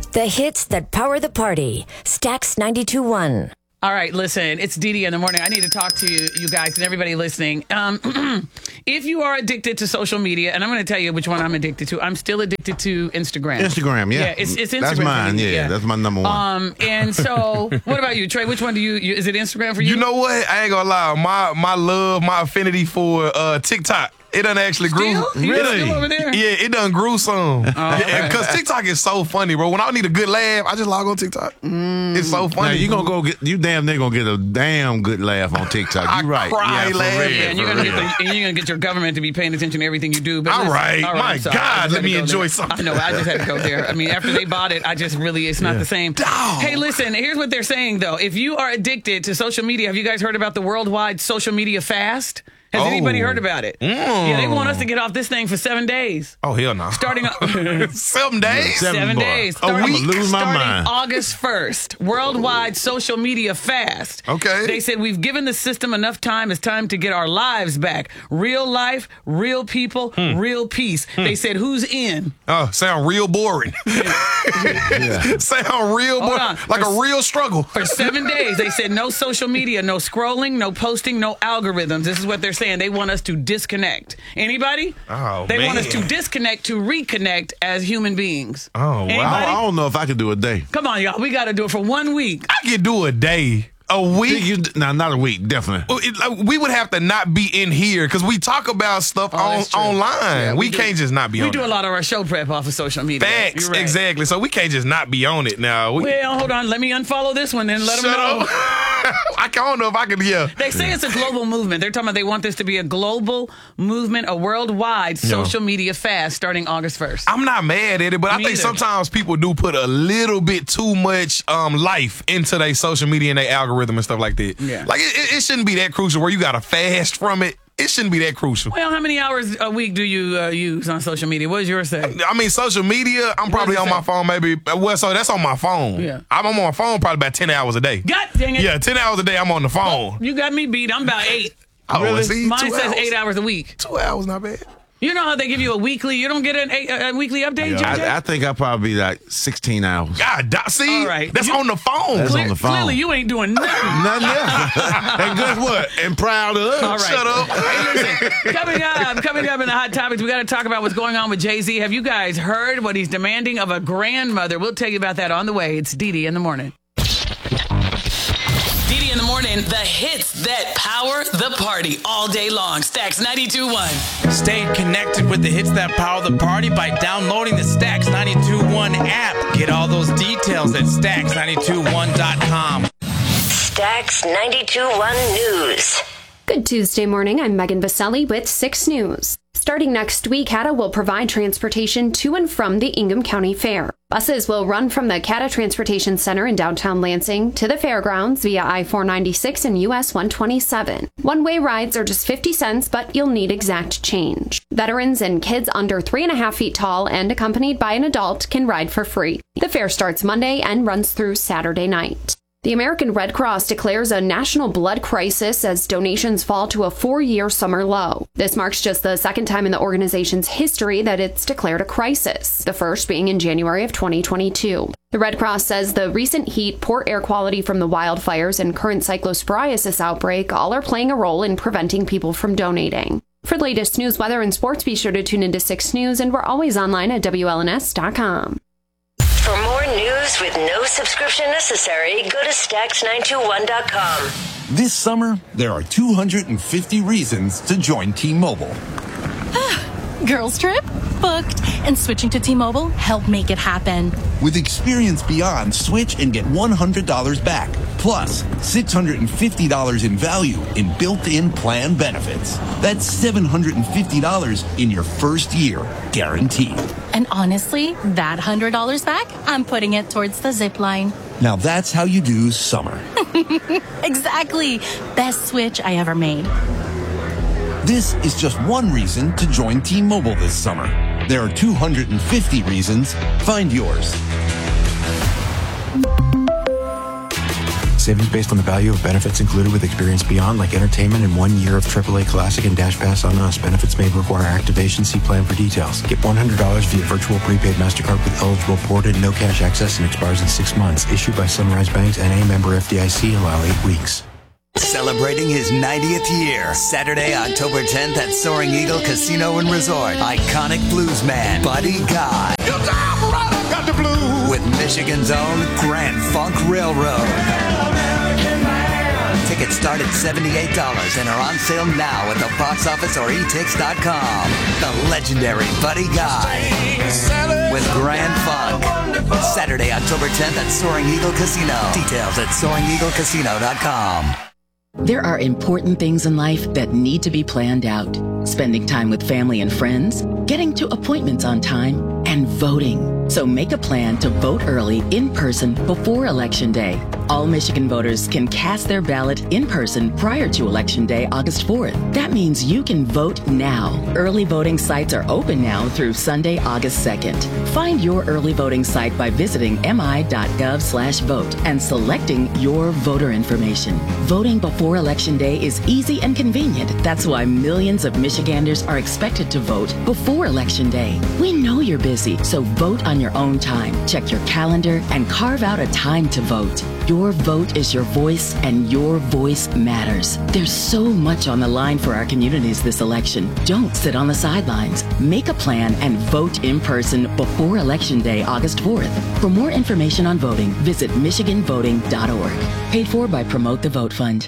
The hits that power the party. Stax 92.1. All right, listen, it's Dee in the morning. I need to talk to you guys and everybody listening. If you are addicted to social media, and I'm going to tell you which one I'm addicted to. I'm still addicted to Instagram. Instagram, yeah. Yeah, it's Instagram. That's mine, yeah. That's my number one. And so, what about you, Trey? Which one do you is it Instagram for you? You know what? I ain't gonna lie. My love, my affinity for TikTok. It done actually grew. Really? Still over there? Yeah, it done grew some. Okay. Because TikTok is so funny, bro. When I need a good laugh, I just log on TikTok. It's so funny. Now, you gonna go get, you damn near gonna get a damn good laugh on TikTok. You right. Cry yeah, laugh. for real, Yeah, and you're gonna get your government to be paying attention to everything you do. But All right. I'm My sorry. I God, just let had me to go enjoy there. something. I know. I just had to go there. I mean, after they bought it, it's not the same. Hey, listen. Here's what they're saying though. If you are addicted to social media, have you guys heard about the worldwide social media fast? Has anybody heard about it? Yeah, they want us to get off this thing for 7 days. Oh, hell no. Starting 7 days? 7 days. Starting, I'm gonna lose my mind. August 1st. Worldwide social media fast. Okay. They said we've given the system enough time. It's time to get our lives back. Real life, real people, real peace. They said, who's in? Oh, sound real boring. Sound real boring. on. Like a real struggle. For 7 days, they said no social media, no scrolling, no posting, no algorithms. This is what they're saying. They want us to disconnect. Anybody? Oh, They want man. us to disconnect to reconnect as human beings. Oh, wow. Anybody? I don't know if I could do a day. Come on, y'all. We got to do it for 1 week. I could do a day. A week? Now, not a week, definitely. We would have to not be in here because we talk about stuff that's true. online. Yeah, we can't just not be on We do it. a lot of our show prep off of social media. Facts, You're right. exactly. So we can't just not be on it now. Well, hold on. Let me unfollow this one and let them Shut know. up. I don't know if I could, They say it's a global movement. They're talking about they want this to be a global movement, a worldwide social media fast starting August 1st. I'm not mad at it, but I Me think either. sometimes people do put a little bit too much life into their social media and their algorithm and stuff like that. Yeah. Like, it shouldn't be that crucial where you got to fast from it. It shouldn't be that crucial. Well, how many hours a week do you use on social media? What does yours say? I mean, social media, I'm probably does it on my say? phone maybe. Well, so that's on my phone. Yeah. I'm on my phone probably about 10 hours a day. God dang it. Yeah, 10 hours a day I'm on the phone. You got me beat. I'm about 8. Oh, Really? see, Mine 2 says hours. 8 hours a week. 2 hours, not bad. You know how they give you a weekly? You don't get a weekly update, JJ? I think I probably be like 16 hours. God, see? All right. That's on the phone. That's on the phone. Clearly, you ain't doing nothing. Nothing else. And guess what? And proud of us. All right. Shut up. Hey, listen, coming up in the hot topics, we got to talk about what's going on with Jay-Z. Have you guys heard what he's demanding of a grandmother? We'll tell you about that on the way. It's Dee in the morning. Dee in the morning, the hits that power the party all day long. Stax 92.1. Stay connected with the hits that power the party by downloading the Stax 92.1 app. Get all those details at Stax921.com. Stax 92.1 News. Good Tuesday morning. I'm Megan Vaselli with 6 News. Starting next week, CATA will provide transportation to and from the Ingham County Fair. Buses will run from the CATA Transportation Center in downtown Lansing to the fairgrounds via I-496 and US 127. One-way rides are just 50 cents, but you'll need exact change. Veterans and kids under 3.5 feet tall and accompanied by an adult can ride for free. The fair starts Monday and runs through Saturday night. The American Red Cross declares a national blood crisis as donations fall to a 4-year summer low. This marks just the second time in the organization's history that it's declared a crisis, the first being in January of 2022. The Red Cross says the recent heat, poor air quality from the wildfires, and current cyclosporiasis outbreak all are playing a role in preventing people from donating. For the latest news, weather, and sports, be sure to tune into 6 News, and we're always online at WLNS.com. For more news with no subscription necessary, go to Stax921.com. This summer, there are 250 reasons to join T-Mobile. Girls trip? Booked. And switching to T-Mobile helped make it happen. With Experience Beyond, switch and get $100 back. Plus, $650 in value in built-in plan benefits. That's $750 in your first year, guaranteed. And honestly, that $100 back, I'm putting it towards the zip line. Now that's how you do summer. Exactly. Best switch I ever made. This is just one reason to join T-Mobile this summer. There are 250 reasons. Find yours. Savings based on the value of benefits included with Experience Beyond, like entertainment and 1 year of AAA Classic and Dash Pass on Us. Benefits may require activation. See plan for details. Get $100 via virtual prepaid MasterCard with eligible ported, no cash access, and expires in 6 months. Issued by Sunrise Banks and a member FDIC. Allow 8 weeks. Celebrating his 90th year, Saturday, October 10th at Soaring Eagle Casino and Resort. Iconic bluesman Buddy Guy. Got the blues. With Michigan's own Grand Funk Railroad. Tickets start at $78 and are on sale now at the box office or etix.com. The legendary Buddy Guy with Grand Funk. Saturday, October 10th at Soaring Eagle Casino. Details at SoaringEagleCasino.com. There are important things in life that need to be planned out. Spending time with family and friends, getting to appointments on time, and voting. So make a plan to vote early in person before Election Day. All Michigan voters can cast their ballot in person prior to Election Day, August 4th. That means you can vote now. Early voting sites are open now through Sunday, August 2nd. Find your early voting site by visiting mi.gov/vote and selecting your voter information. Voting before Election Day is easy and convenient. That's why millions of Michiganders are expected to vote before Election Day. We know you're busy, so vote on your own time. Check your calendar and carve out a time to vote. Your vote is your voice, and your voice matters. There's so much on the line for our communities this election. Don't sit on the sidelines. Make a plan and vote in person before Election Day, August 4th. For more information on voting, visit michiganvoting.org. Paid for by Promote the Vote Fund.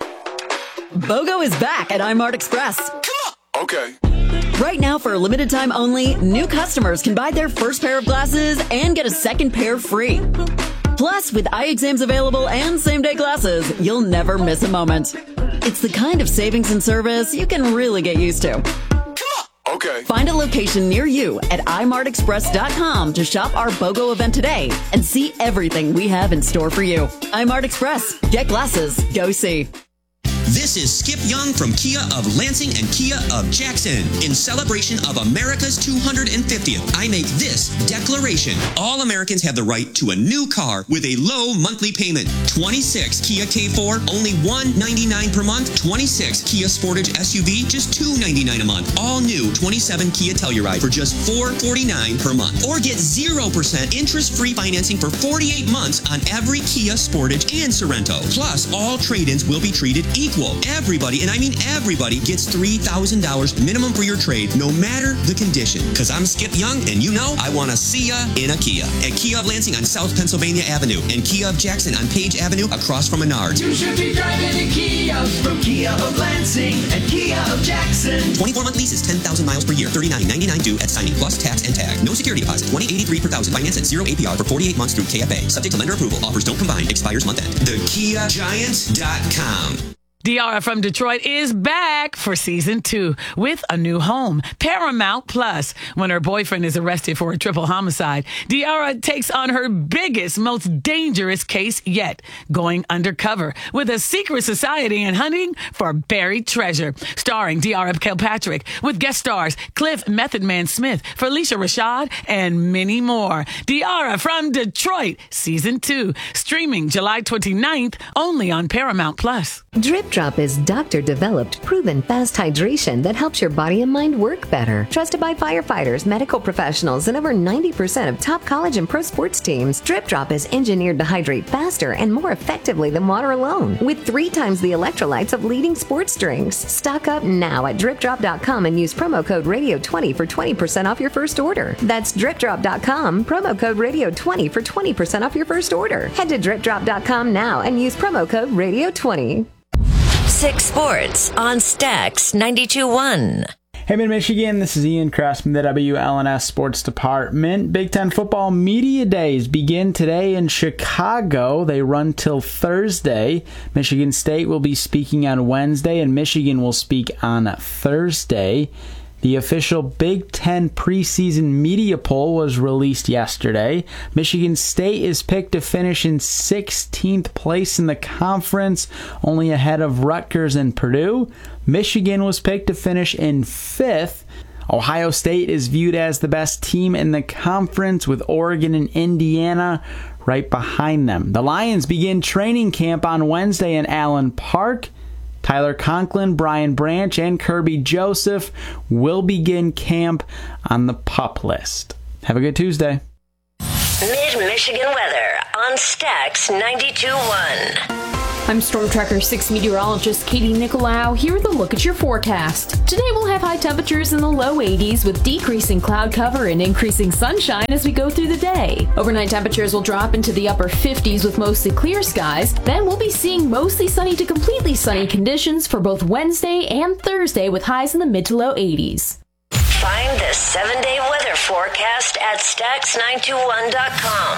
BOGO is back at iMart Express. Okay. Right now, for a limited time only, new customers can buy their first pair of glasses and get a second pair free. Plus, with eye exams available and same-day glasses, you'll never miss a moment. It's the kind of savings and service you can really get used to. Okay. Find a location near you at imartexpress.com to shop our BOGO event today and see everything we have in store for you. iMart Express. Get glasses. Go see. This is Skip Young from Kia of Lansing and Kia of Jackson. In celebration of America's 250th, I make this declaration. All Americans have the right to a new car with a low monthly payment. 26 Kia K4, only $199 per month. 26 Kia Sportage SUV, just $299 a month. All new 27 Kia Telluride for just $449 per month. Or get 0% interest-free financing for 48 months on every Kia Sportage and Sorento. Plus, all trade-ins will be treated equal. Everybody, and I mean everybody, gets $3,000 minimum for your trade, no matter the condition. Because I'm Skip Young, and you know I want to see ya in a Kia. At Kia of Lansing on South Pennsylvania Avenue, and Kia of Jackson on Page Avenue across from Menards. You should be driving a Kia from Kia of Lansing and Kia of Jackson. 24-month lease is 10,000 miles per year, $39.99 due at signing, plus tax and tag. No security deposit, $20.83 per thousand. Finance at 0 APR for 48 months through KFA. Subject to lender approval. Offers don't combine. Expires month end. TheKiaGiant.com. De'Ara from Detroit is back for season 2 with a new home, Paramount Plus. When her boyfriend is arrested for a triple homicide, De'Ara takes on her biggest, most dangerous case yet, going undercover with a secret society and hunting for buried treasure. Starring De'Ara Kilpatrick with guest stars Cliff Method Man Smith, Felicia Rashad, and many more. De'Ara from Detroit, season 2, streaming July 29th, only on Paramount Plus. Drip Drop is doctor-developed, proven fast hydration that helps your body and mind work better. Trusted by firefighters, medical professionals, and over 90% of top college and pro sports teams, Drip Drop is engineered to hydrate faster and more effectively than water alone, with 3 times the electrolytes of leading sports drinks. Stock up now at DripDrop.com and use promo code Radio20 for 20% off your first order. That's DripDrop.com, promo code Radio20 for 20% off your first order. Head to DripDrop.com now and use promo code Radio20. 6 Sports on Stax 92.1. Hey, Mid-Michigan, this is Ian Kress from the WLNS Sports Department. Big Ten Football Media Days begin today in Chicago. They run till Thursday. Michigan State will be speaking on Wednesday, and Michigan will speak on Thursday. The official Big Ten preseason media poll was released yesterday. Michigan State is picked to finish in 16th place in the conference, only ahead of Rutgers and Purdue. Michigan was picked to finish in 5th. Ohio State is viewed as the best team in the conference, with Oregon and Indiana right behind them. The Lions begin training camp on Wednesday in Allen Park. Tyler Conklin, Brian Branch, and Kirby Joseph will begin camp on the PUP list. Have a good Tuesday. Mid-Michigan weather on Stax 92.1. I'm Storm Tracker 6 meteorologist Katie Nicolau here with a look at your forecast. Today we'll have high temperatures in the low 80s with decreasing cloud cover and increasing sunshine as we go through the day. Overnight temperatures will drop into the upper 50s with mostly clear skies. Then we'll be seeing mostly sunny to completely sunny conditions for both Wednesday and Thursday with highs in the mid to low 80s. Find the 7-day weather forecast at Stax921.com.